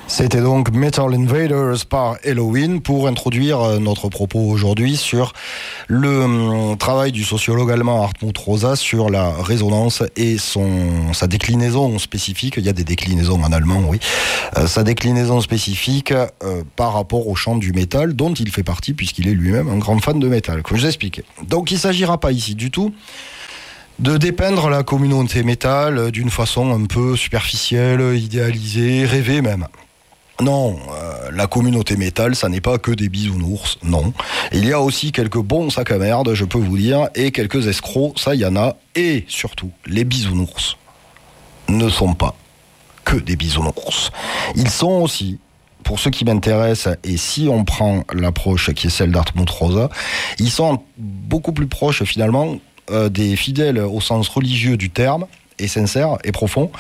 C'était donc Metal Invaders par Helloween pour introduire notre propos aujourd'hui sur le travail du sociologue allemand Hartmut Rosa sur la résonance et sa déclinaison spécifique. Il y a des déclinaisons en allemand, oui. Sa déclinaison spécifique par rapport au champ du métal dont il fait partie puisqu'il est lui-même un grand fan de métal, comme je l'expliquais. Donc il ne s'agira pas ici du tout de dépeindre la communauté métal d'une façon un peu superficielle, idéalisée, rêvée même. Non, la communauté métal, ça n'est pas que des bisounours, non. Il y a aussi quelques bons sacs à merde, je peux vous dire, et quelques escrocs, ça y en a. Et surtout, les bisounours ne sont pas que des bisounours. Ils sont aussi, pour ceux qui m'intéressent, et si on prend l'approche qui est celle d'Hartmut Rosa, ils sont beaucoup plus proches finalement des fidèles au sens religieux du terme, et sincère et profond,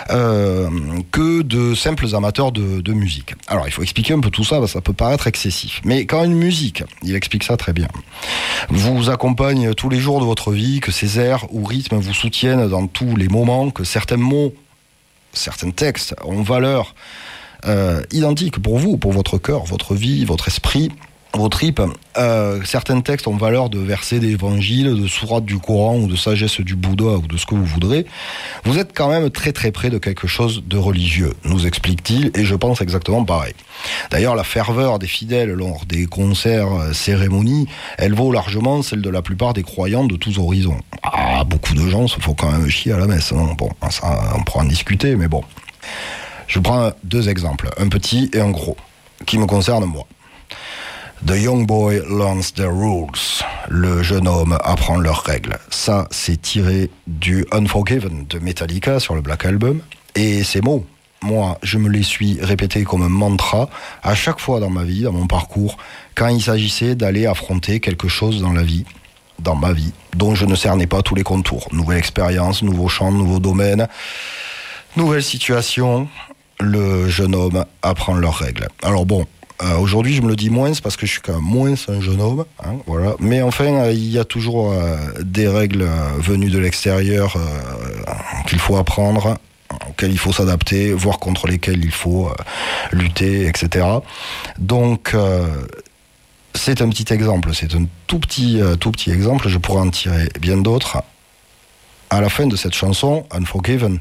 que de simples amateurs de musique. Alors, il faut expliquer un peu tout ça, parce que ça peut paraître excessif. Mais quand une musique, il explique ça très bien, vous accompagne tous les jours de votre vie, que ces airs ou rythmes vous soutiennent dans tous les moments, que certains mots, certains textes ont valeur identique pour vous, pour votre cœur, votre vie, votre esprit, vos tripes, certains textes ont valeur de versets d'évangile, de sourates du Coran ou de sagesse du Bouddha ou de ce que vous voudrez. Vous êtes quand même très très près de quelque chose de religieux, nous explique-t-il, et je pense exactement pareil. D'ailleurs, la ferveur des fidèles lors des concerts, cérémonies, elle vaut largement celle de la plupart des croyants de tous horizons. Ah, beaucoup de gens se font quand même chier à la messe, hein. Bon, ça, on pourra en discuter, mais bon. Je prends deux exemples, un petit et un gros, qui me concernent moi. The young boy learns their rules. Le jeune homme apprend leurs règles. Ça, c'est tiré du Unforgiven de Metallica sur le Black Album. Et ces mots, moi, je me les suis répétés comme un mantra à chaque fois dans ma vie, dans mon parcours, quand il s'agissait d'aller affronter quelque chose dans la vie, dans ma vie, dont je ne cernais pas tous les contours. Nouvelle expérience, nouveau champ, nouveau domaine, nouvelle situation. Le jeune homme apprend leurs règles. Alors bon, aujourd'hui, je me le dis moins, c'est parce que je suis quand même moins un jeune homme, hein, voilà. Mais enfin, il y a toujours des règles venues de l'extérieur qu'il faut apprendre, auxquelles il faut s'adapter, voire contre lesquelles il faut lutter, etc. Donc, c'est un petit exemple, c'est un tout petit exemple, je pourrais en tirer bien d'autres. À la fin de cette chanson, Unforgiven,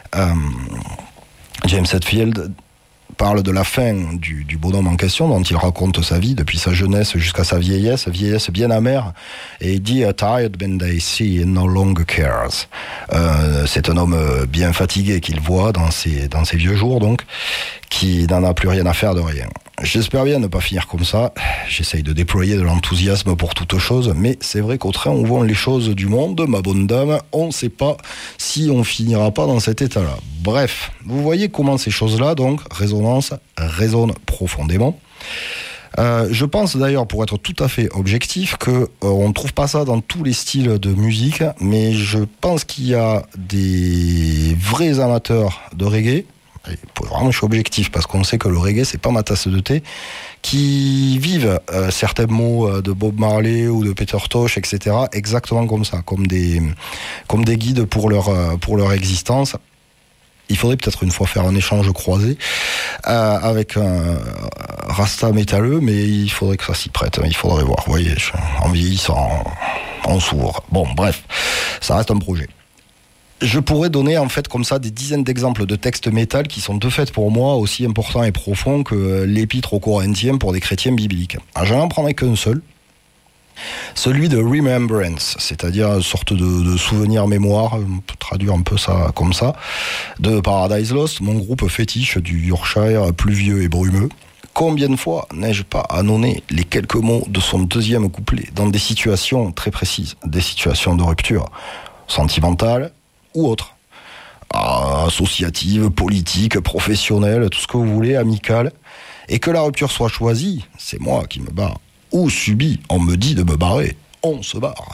James Hetfield parle de la fin du bonhomme en question, dont il raconte sa vie depuis sa jeunesse jusqu'à sa vieillesse bien amère, et il dit « A tired man they see no longer cares ». C'est un homme bien fatigué qu'il voit dans ses vieux jours, donc, qui n'en a plus rien à faire de rien. J'espère bien ne pas finir comme ça. J'essaye de déployer de l'enthousiasme pour toute chose, mais c'est vrai qu'au train où vont les choses du monde, ma bonne dame, on ne sait pas si on finira pas dans cet état-là. Bref, vous voyez comment ces choses-là, donc, résonnent profondément. Je pense d'ailleurs, pour être tout à fait objectif, qu'on ne trouve pas ça dans tous les styles de musique, mais je pense qu'il y a des vrais amateurs de reggae. Et vraiment, je suis objectif parce qu'on sait que le reggae, c'est pas ma tasse de thé, qui vivent certains mots de Bob Marley ou de Peter Tosh, etc., exactement comme ça, comme des guides pour leur existence. Il faudrait peut-être une fois faire un échange croisé avec un rasta métalleux, mais il faudrait que ça s'y prête. Il faudrait voir. Vous voyez, en vieillissant, on s'ouvre. Bon, bref, ça reste un projet. Je pourrais donner en fait comme ça des dizaines d'exemples de textes métal qui sont de fait pour moi aussi importants et profonds que l'épître aux Corinthiens pour des chrétiens bibliques. Alors, je n'en prendrai qu'un seul, celui de Remembrance, c'est-à-dire une sorte de souvenir mémoire, on peut traduire un peu ça comme ça, de Paradise Lost, mon groupe fétiche du Yorkshire pluvieux et brumeux. Combien de fois n'ai-je pas annonné les quelques mots de son deuxième couplet dans des situations très précises, des situations de rupture sentimentale ou autre, associative, politique, professionnelle, tout ce que vous voulez, amicale, et que la rupture soit choisie, c'est moi qui me barre, ou subie, on me dit de me barrer, on se barre.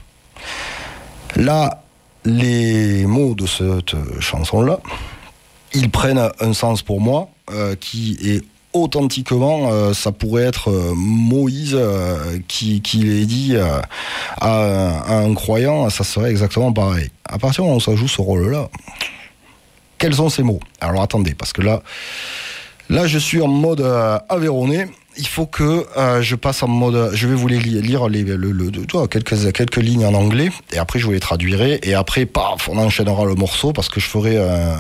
Là, les mots de cette chanson-là, ils prennent un sens pour moi qui est authentiquement, ça pourrait être Moïse qui les dit à un croyant, ça serait exactement pareil. À partir du moment où ça joue ce rôle-là, quels sont ces mots ? Alors attendez, parce que là, Là, je suis en mode aveyronnais. Il faut que je passe en mode... Je vais vous les lire quelques lignes en anglais, et après je vous les traduirai, et après, paf, on enchaînera le morceau, parce que je ferai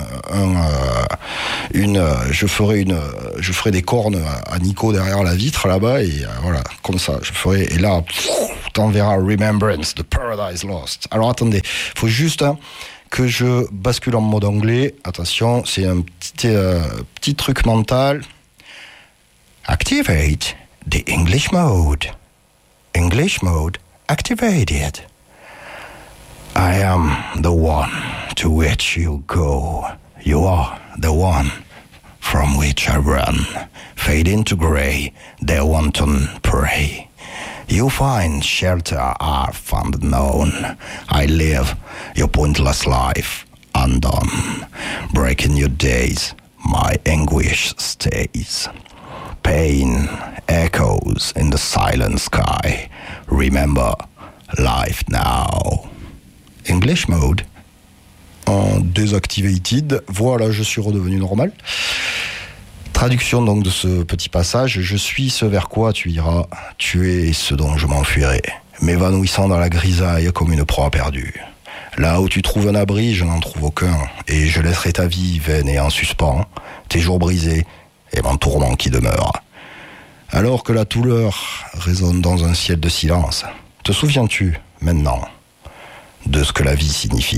je ferai des cornes à Nico derrière la vitre, là-bas, et voilà, comme ça, je ferai... Et là, t'en verras Remembrance, The Paradise Lost. Alors attendez, il faut juste... que je bascule en mode anglais. Attention, c'est un petit truc mental. Activate the English mode. English mode activated. I am the one to which you go. You are the one from which I run. Fade into grey, their wanton prey. You find shelter half unknown. I live your pointless life undone. Breaking your days, my anguish stays. Pain echoes in the silent sky. Remember life now. English mode. En deactivated. Voilà, je suis redevenu normal. Traduction donc de ce petit passage. Je suis ce vers quoi tu iras. Tu es ce dont je m'enfuirai. M'évanouissant dans la grisaille comme une proie perdue. Là où tu trouves un abri, je n'en trouve aucun. Et je laisserai ta vie vaine et en suspens. Tes jours brisés et mon tourment qui demeure. Alors que la douleur résonne dans un ciel de silence. Te souviens-tu, maintenant, de ce que la vie signifie ?